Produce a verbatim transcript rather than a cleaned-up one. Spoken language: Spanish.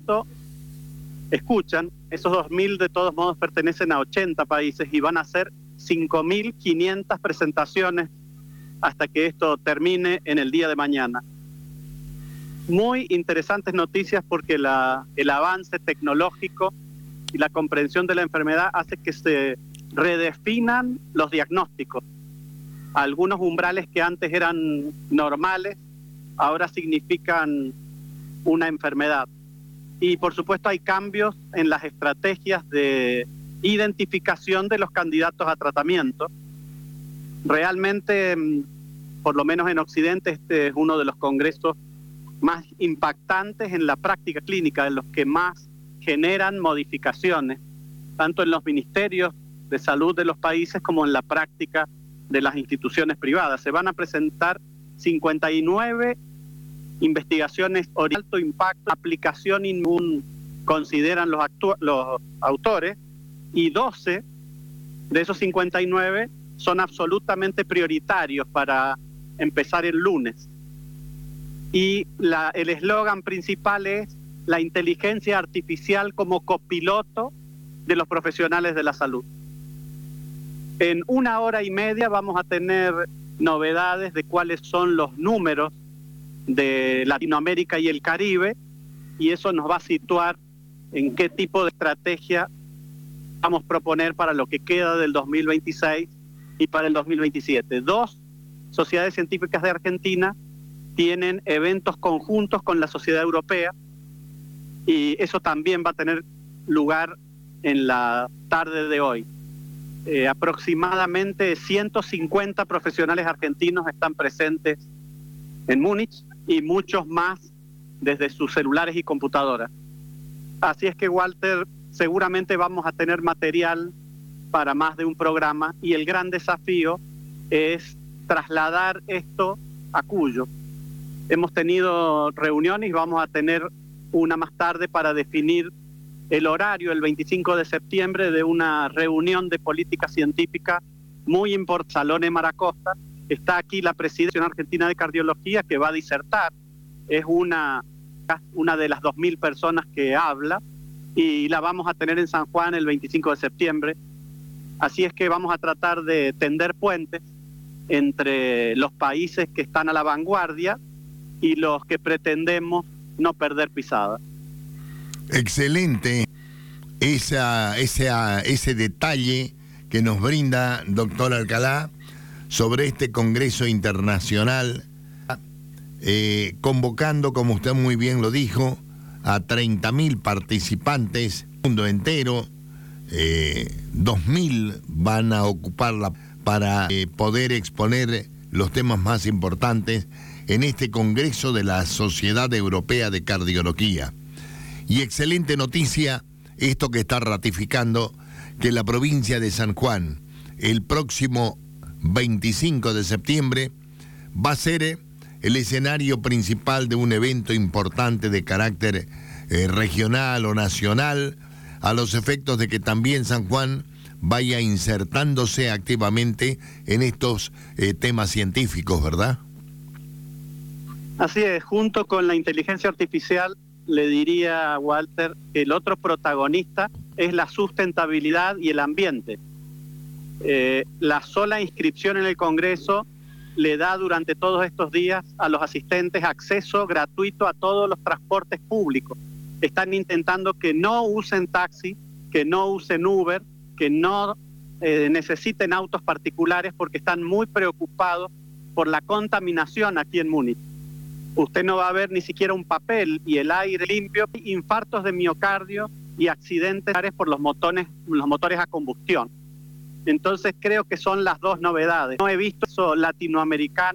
esto, escuchan, esos dos mil de todos modos pertenecen a ochenta países y van a ser cinco mil quinientas presentaciones hasta que esto termine en el día de mañana. Muy interesantes noticias porque la, el avance tecnológico y la comprensión de la enfermedad hace que se redefinan los diagnósticos. Algunos umbrales que antes eran normales, ahora significan una enfermedad. Y por supuesto hay cambios en las estrategias de identificación de los candidatos a tratamiento. Realmente, por lo menos en Occidente, este es uno de los congresos más impactantes en la práctica clínica, en los que más generan modificaciones, tanto en los ministerios de salud de los países como en la práctica de las instituciones privadas. Se van a presentar cincuenta y nueve investigaciones de alto impacto, aplicación inmún, consideran los, los autores, y doce de esos cincuenta y nueve son absolutamente prioritarios para empezar el lunes. Y la, el eslogan principal es la inteligencia artificial como copiloto de los profesionales de la salud. En una hora y media vamos a tener novedades de cuáles son los números de Latinoamérica y el Caribe, y eso nos va a situar en qué tipo de estrategia vamos a proponer para lo que queda del dos mil veintiséis y para el dos mil veintisiete. Dos sociedades científicas de Argentina tienen eventos conjuntos con la Sociedad Europea y eso también va a tener lugar en la tarde de hoy. Eh, aproximadamente ciento cincuenta profesionales argentinos están presentes en Múnich y muchos más desde sus celulares y computadoras. Así es que, Walter, seguramente vamos a tener material para más de un programa y el gran desafío es trasladar esto a Cuyo. Hemos tenido reuniones y vamos a tener una más tarde para definir el horario el veinticinco de septiembre de una reunión de política científica muy importante, Salone Maracosta. Está aquí la Presidenta Argentina de Cardiología que va a disertar, es una, una de las dos mil personas que habla y la vamos a tener en San Juan el veinticinco de septiembre. Así es que vamos a tratar de tender puentes entre los países que están a la vanguardia y los que pretendemos no perder pisada. Excelente esa, esa, ese detalle que nos brinda, doctor Alcalá, sobre este Congreso Internacional, eh, convocando, como usted muy bien lo dijo, a treinta mil participantes, mundo entero, eh, dos mil van a ocuparla para eh, poder exponer los temas más importantes en este Congreso de la Sociedad Europea de Cardiología. Y excelente noticia, esto que está ratificando que la provincia de San Juan, el próximo veinticinco de septiembre, va a ser el escenario principal de un evento importante de carácter eh, regional o nacional, a los efectos de que también San Juan vaya insertándose activamente en estos eh, temas científicos, ¿verdad? Así es, junto con la inteligencia artificial, le diría a Walter que el otro protagonista es la sustentabilidad y el ambiente. Eh, la sola inscripción en el Congreso le da durante todos estos días a los asistentes acceso gratuito a todos los transportes públicos. Están intentando que no usen taxi, que no usen Uber, que no eh, necesiten autos particulares porque están muy preocupados por la contaminación aquí en Múnich. Usted no va a ver ni siquiera un papel y el aire limpio, infartos de miocardio y accidentes por los motores, los motores a combustión. Entonces creo que son las dos novedades. No he visto eso latinoamericano